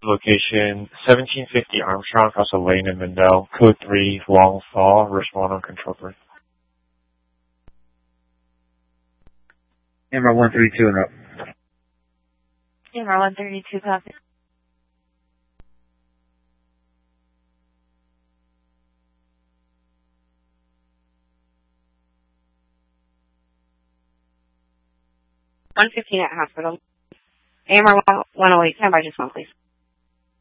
Location 1750 Armstrong, across the lane in Mendel. Code 3, Long Fall, respond on control bird. MR 132 and up. MR 132, copy. $115 at hospital. AMR 108, stand by just one, please.